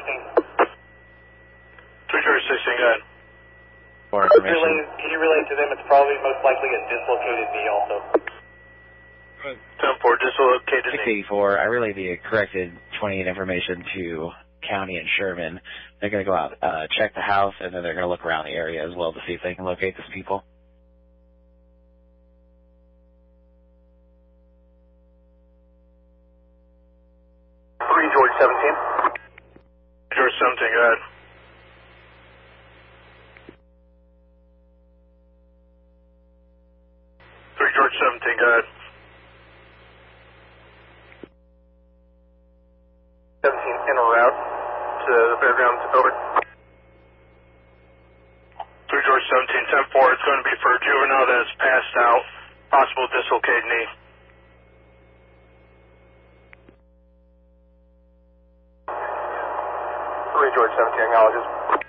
3 George 16, go ahead. For information. Can you relay to them? It's probably most likely a dislocated knee also. 10-4, dislocated knee. 684, I relay the corrected 28 information to County and Sherman. They're going to go out, check the house, and then they're going to look around the area as well to see if they can locate these people. 3 George 17. George 17, go ahead. George 17, go ahead. 17 en route to the fairgrounds, over. 3 George 17, 10-4, it's going to be for a juvenile that has passed out, possible dislocated knee. 3 George 17, acknowledges.